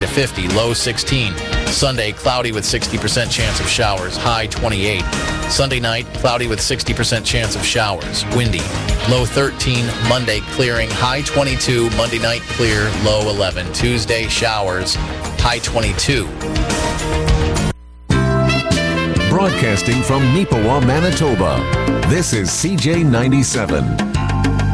50, low 16. Sunday, cloudy with 60% chance of showers, high 28. Sunday night, cloudy with 60% chance of showers, windy, low 13. Monday, clearing, high 22. Monday night, clear, low 11. Tuesday, showers, high 22. Broadcasting from Neepawa, Manitoba, this is CJ97.